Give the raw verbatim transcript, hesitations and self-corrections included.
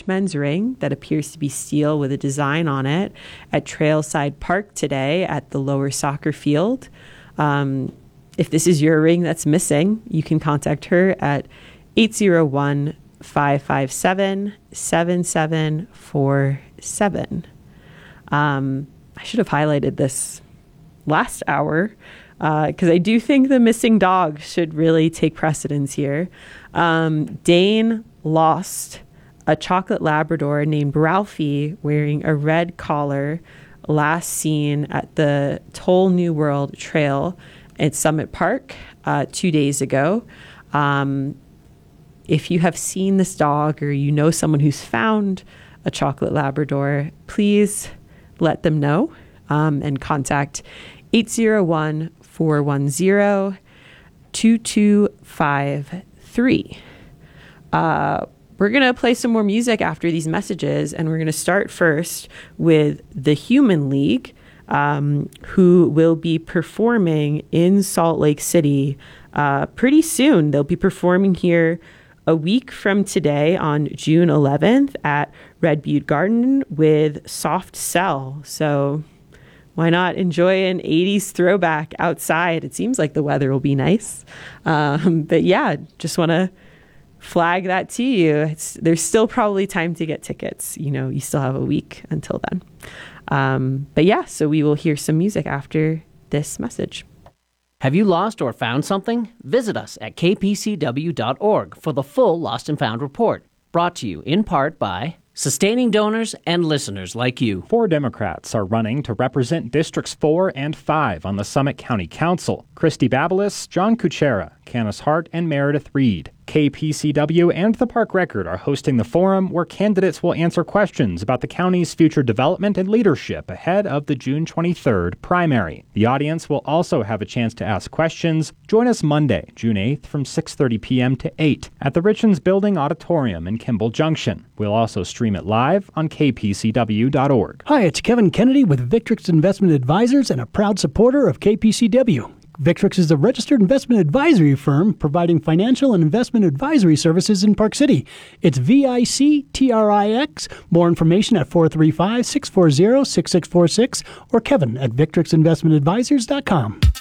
large men's ring that appears to be steel with a design on it at Trailside Park today at the lower soccer field. Um, if this is your ring that's missing, you can contact her at eight zero one, five five seven, seven seven four seven. Um, I should have highlighted this last hour because uh, I do think the missing dog should really take precedence here. Um, Dane lost a chocolate Labrador named Ralphie wearing a red collar last seen at the Toll New World Trail at Summit Park uh, two days ago. Um, if you have seen this dog or you know someone who's found a chocolate Labrador, please let them know um, and contact eight zero one, four one zero, two two five three. Uh, we're going to play some more music after these messages, and we're going to start first with the Human League, um, who will be performing in Salt Lake City uh, pretty soon. They'll be performing here a week from today on June eleventh at Red Butte Garden with Soft Cell. So why not enjoy an eighties throwback outside? It seems like the weather will be nice. Um, but yeah, just want to flag that to you. It's, there's still probably time to get tickets. You know, you still have a week until then. Um, but yeah, so we will hear some music after this message. Have you lost or found something? Visit us at k p c w dot org for the full Lost and Found report. Brought to you in part by sustaining donors and listeners like you. Four Democrats are running to represent Districts four and five on the Summit County Council. Christy Babelis, John Kuchera, Canis Hart, and Meredith Reed. K P C W and the Park Record are hosting the forum where candidates will answer questions about the county's future development and leadership ahead of the June twenty-third primary. The audience will also have a chance to ask questions. Join us Monday, June eighth from six thirty p.m. to eight at the Richens Building Auditorium in Kimball Junction. We'll also stream it live on k p c w dot org. Hi, it's Kevin Kennedy with Victrix Investment Advisors and a proud supporter of K P C W. Victrix is a registered investment advisory firm providing financial and investment advisory services in Park City. It's V I C T R I X. More information at four three five, six four zero, six six four six or Kevin at victrix investment advisors dot com.